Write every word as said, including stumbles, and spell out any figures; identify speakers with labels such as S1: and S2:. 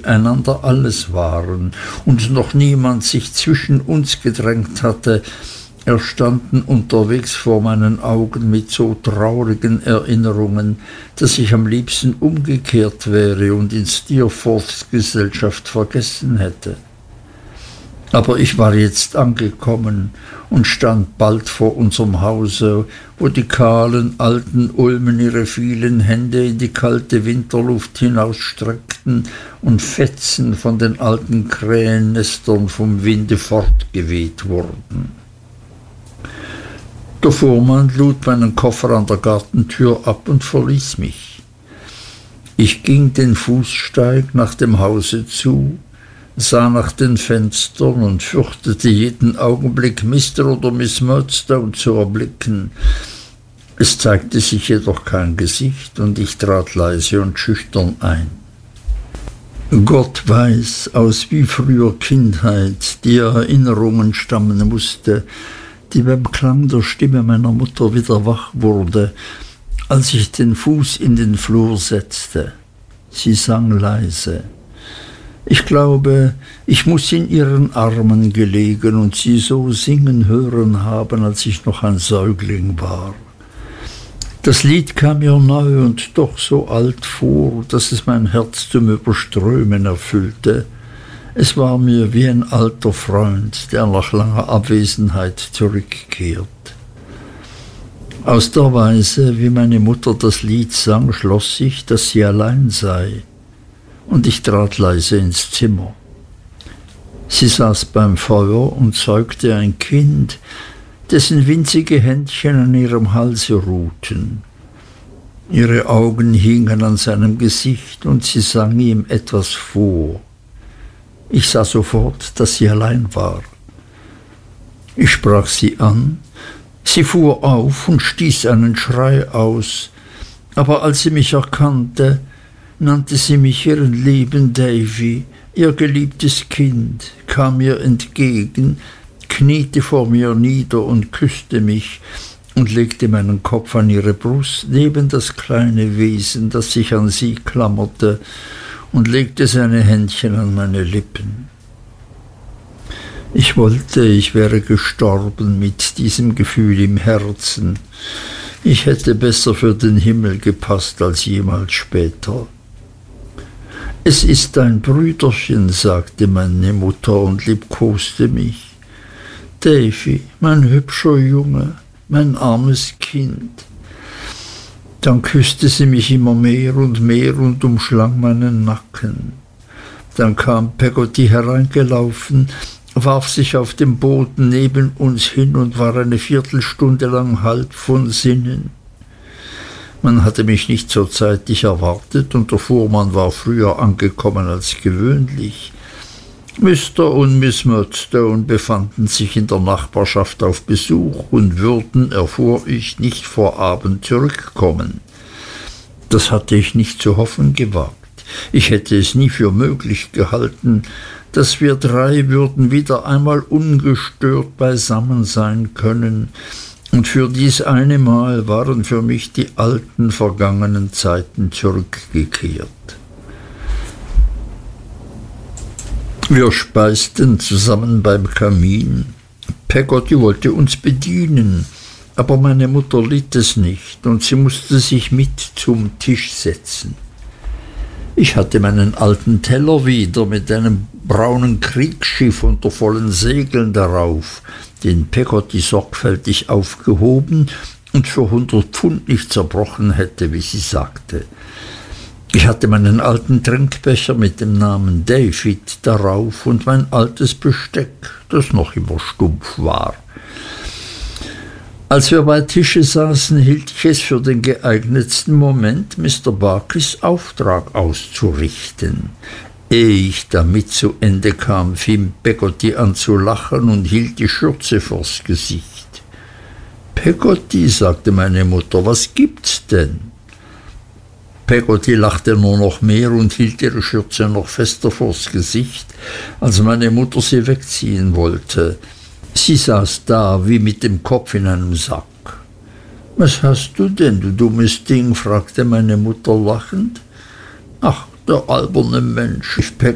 S1: einander alles waren und noch niemand sich zwischen uns gedrängt hatte, erstanden unterwegs vor meinen Augen mit so traurigen Erinnerungen, dass ich am liebsten umgekehrt wäre und in Steerforths Gesellschaft vergessen hätte. Aber ich war jetzt angekommen und stand bald vor unserem Hause, wo die kahlen alten Ulmen ihre vielen Hände in die kalte Winterluft hinausstreckten und Fetzen von den alten Krähennestern vom Winde fortgeweht wurden. Der Fuhrmann lud meinen Koffer an der Gartentür ab und verließ mich. Ich ging den Fußsteig nach dem Hause zu, sah nach den Fenstern und fürchtete jeden Augenblick Mister oder Miss Murdstone zu erblicken. Es zeigte sich jedoch kein Gesicht, und ich trat leise und schüchtern ein. Gott weiß, aus wie früher Kindheit die Erinnerungen stammen musste, die beim Klang der Stimme meiner Mutter wieder wach wurde, als ich den Fuß in den Flur setzte. Sie sang leise. Ich glaube, ich muß in ihren Armen gelegen und sie so singen hören haben, als ich noch ein Säugling war. Das Lied kam mir neu und doch so alt vor, dass es mein Herz zum Überströmen erfüllte. Es war mir wie ein alter Freund, der nach langer Abwesenheit zurückkehrt. Aus der Weise, wie meine Mutter das Lied sang, schloss ich, dass sie allein sei, und ich trat leise ins Zimmer. Sie saß beim Feuer und zeugte ein Kind, dessen winzige Händchen an ihrem Halse ruhten. Ihre Augen hingen an seinem Gesicht, und sie sang ihm etwas vor. Ich sah sofort, dass sie allein war. Ich sprach sie an, sie fuhr auf und stieß einen Schrei aus, aber als sie mich erkannte, nannte sie mich ihren lieben Davy, ihr geliebtes Kind, kam mir entgegen, kniete vor mir nieder und küsste mich und legte meinen Kopf an ihre Brust neben das kleine Wesen, das sich an sie klammerte, und legte seine Händchen an meine Lippen. Ich wollte, ich wäre gestorben mit diesem Gefühl im Herzen. Ich hätte besser für den Himmel gepasst als jemals später. »Es ist dein Brüderchen«, sagte meine Mutter und liebkoste mich. »Davy, mein hübscher Junge, mein armes Kind.« Dann küsste sie mich immer mehr und mehr und umschlang meinen Nacken. Dann kam Peggotty hereingelaufen, warf sich auf den Boden neben uns hin und war eine Viertelstunde lang halb von Sinnen. Man hatte mich nicht so zeitig erwartet, und der Fuhrmann war früher angekommen als gewöhnlich. Mister und Miss Murdstone befanden sich in der Nachbarschaft auf Besuch und würden, erfuhr ich, nicht vor Abend zurückkommen. Das hatte ich nicht zu hoffen gewagt. Ich hätte es nie für möglich gehalten, dass wir drei würden wieder einmal ungestört beisammen sein können, und für dies eine Mal waren für mich die alten vergangenen Zeiten zurückgekehrt. Wir speisten zusammen beim Kamin. Peggotty wollte uns bedienen, aber meine Mutter litt es nicht, und sie musste sich mit zum Tisch setzen. Ich hatte meinen alten Teller wieder mit einem braunen Kriegsschiff unter vollen Segeln darauf, den Peggotty sorgfältig aufgehoben und für hundert Pfund nicht zerbrochen hätte, wie sie sagte. Ich hatte meinen alten Trinkbecher mit dem Namen David darauf und mein altes Besteck, das noch immer stumpf war. Als wir bei Tische saßen, hielt ich es für den geeignetsten Moment, Mister Barkis Auftrag auszurichten. Ehe ich damit zu Ende kam, fing Peggotty an zu lachen und hielt die Schürze vors Gesicht. »Peggotty«, sagte meine Mutter, »was gibt's denn?« Peggotty lachte nur noch mehr und hielt ihre Schürze noch fester vors Gesicht, als meine Mutter sie wegziehen wollte. Sie saß da wie mit dem Kopf in einem Sack. »Was hast du denn, du dummes Ding?« fragte meine Mutter lachend. »Ach, der alberne Mensch«, rief